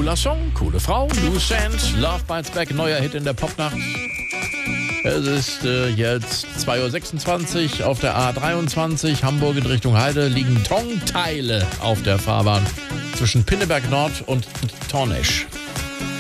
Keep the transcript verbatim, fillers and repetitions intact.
Cooler Song, coole Frau, Loose Sands, Love Bites Back, neuer Hit in der Popnacht. Es ist äh, jetzt zwei Uhr sechsundzwanzig auf der A dreiundzwanzig, Hamburg in Richtung Heide, liegen Tongteile auf der Fahrbahn zwischen Pinneberg Nord und Tornesch.